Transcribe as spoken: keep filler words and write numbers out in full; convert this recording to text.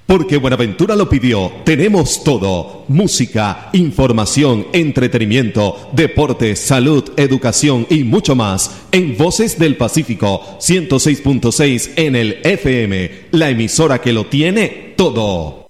Porque Buenaventura lo pidió, tenemos todo: música, información, entretenimiento, deportes, salud, educación y mucho más en Voces del Pacífico ciento seis punto seis en el F M, la emisora que lo tiene todo.